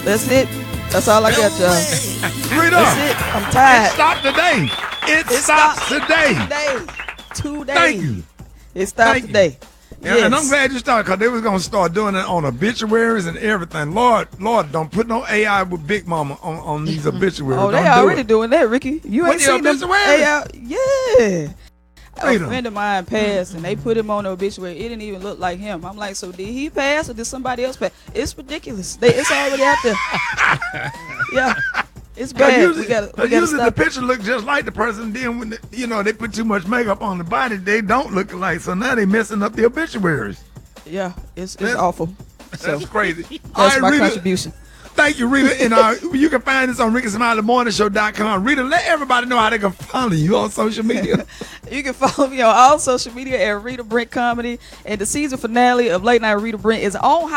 That's it. That's all I got, y'all. Rita, That's it. I'm tired. it stopped today. It stops today. Today. Thank you. It stopped Thank you. today. Yeah, and I'm glad you started because they was gonna start doing it on obituaries and everything. Lord, don't put no AI with Big Mama on these obituaries. Oh, they Don't do already it. doing that, Ricky. You What, ain't the seen them obituary? AI? Yeah. A Rita. friend of mine passed, and they put him on the obituary. It didn't even look like him. I'm like, so did he pass or did somebody else pass? It's ridiculous. It's already out there. Yeah, it's bad. Usually, we gotta usually the stop. picture look just like the person. Then when they put too much makeup on the body, they don't look alike. So now they messing up the obituaries. Yeah, it's That's- awful. So That's crazy. that's All right, my Rita, contribution. thank you, Rita. And you can find this on RickySmileyMorningShow.com. Rita, let everybody know how they can follow you on social media. You can follow me on all social media at Rita Brent Comedy. And the season finale of Late Night Rita Brent is on